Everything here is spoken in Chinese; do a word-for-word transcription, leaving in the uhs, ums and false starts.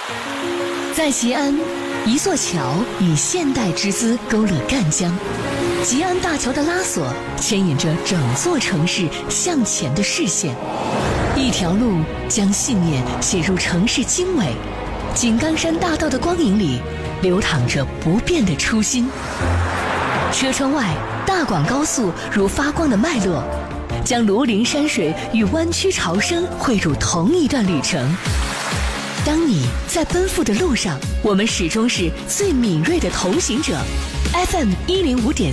在吉安，一座桥以现代之姿勾勒赣江，吉安大桥的拉索牵引着整座城市向前的视线。一条路将信念写入城市经纬，井冈山大道的光影里流淌着不变的初心。车窗外，大广高速如发光的脉络，将庐陵山水与湾区潮生汇入同一段旅程。当你在奔赴的路上，我们始终是最敏锐的同行者。F M 一零五点